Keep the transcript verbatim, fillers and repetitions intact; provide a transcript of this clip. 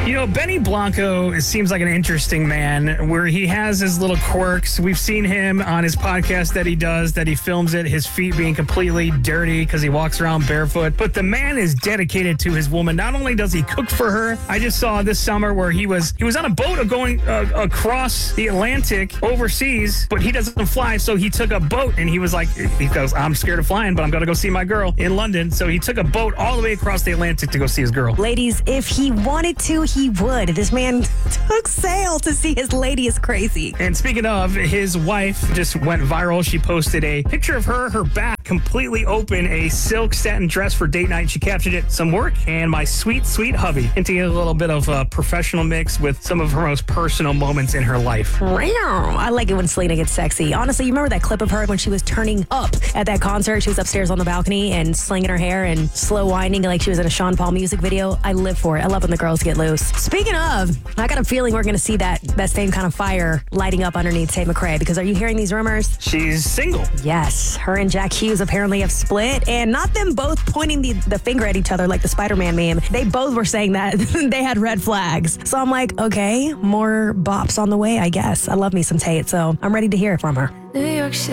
You know, Benny Blanco seems like an interesting man where he has his little quirks. We've seen him on his podcast that he does, that he films it, his feet being completely dirty because he walks around barefoot. But the man is dedicated to his woman. Not only does he cook for her, I just saw this summer where he was he was on a boat going uh, across the Atlantic overseas, but he doesn't fly, so he took a boat and he was like, he goes, I'm scared of flying, but I'm going to go see my girl in London. So he took a boat all the way across the Atlantic to go see his girl. Ladies, if he wanted to, he would. This man took sail to see his lady. Is crazy. And speaking of, his wife just went viral. She posted a picture of her, her back completely open, a silk satin dress for date night. She captured it, some work, and my sweet, sweet hubby. Hinting at a little bit of a professional mix with some of her most personal moments in her life. I like it when Selena gets sexy. Honestly, you remember that clip of her when she was turning up at that concert? She was upstairs on the balcony and slinging her hair and slow winding like she was in a Sean Paul music video. I live for it. I love when the girls get loose. Speaking of, I got a feeling we're going to see that, that same kind of fire lighting up underneath Tate McRae, because are you hearing these rumors? She's single. Yes. Her and Jack Hughes apparently have split, and not them both pointing the, the finger at each other like the Spider-Man meme. They both were saying that they had red flags. So I'm like, okay, more bops on the way, I guess. I love me some Tate, so I'm ready to hear it from her. New York City.